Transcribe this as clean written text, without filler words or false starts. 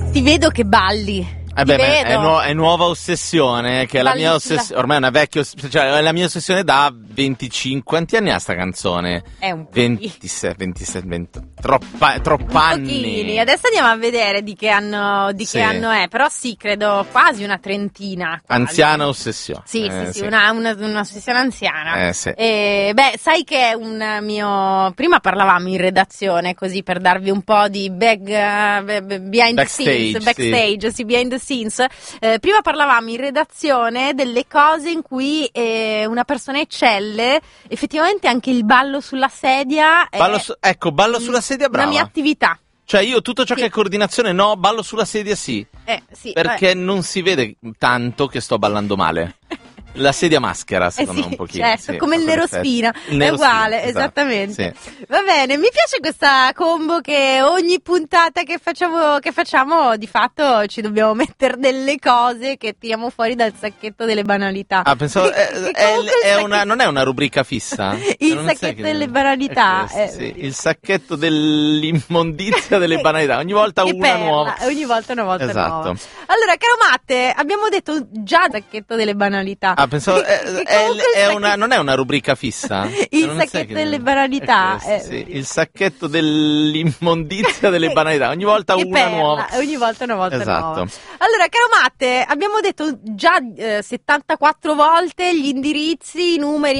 Ti vedo che balli. È nuova ossessione, che è la mia ossessione, ormai è una vecchia cioè è la mia ossessione da 25. Quanti anni ha sta canzone? È un po'. 27, troppanni. Adesso andiamo a vedere di che anno è, però sì, credo quasi una trentina. Quasi. Anziana ossessione. Sì, un'ossessione anziana. Sì. Sai che è un mio... Prima parlavamo in redazione, così per darvi un po' di behind the scenes, backstage, sì, behind the scenes. Prima parlavamo in redazione delle cose in cui una persona eccelle. Effettivamente anche il ballo sulla sedia ballo sulla sedia, brava. Una mia attività. Cioè io tutto ciò che è coordinazione no, ballo sulla sedia sì. Perché non si vede tanto che sto ballando male. La sedia maschera, secondo me, un pochino. Certo, come il Nerospina, è uguale, esatto, esattamente. Sì. Va bene, mi piace questa combo che ogni puntata che facciamo di fatto ci dobbiamo mettere delle cose che tiriamo fuori dal sacchetto delle banalità. Ah, pensavo non è una rubrica fissa? Il sacchetto delle banalità. Sì, il sacchetto dell'immondizia delle banalità, ogni volta una nuova. Ogni volta una volta esatto. nuova. Allora, caro Matte, abbiamo detto già il sacchetto delle banalità. Ah, pensavo non è una rubrica fissa? Il sacchetto delle banalità. Il sacchetto dell'immondizia delle banalità, ogni volta una nuova. Ogni volta una volta esatto. nuova. Allora, caro Matte, abbiamo detto già 74 volte gli indirizzi, i numeri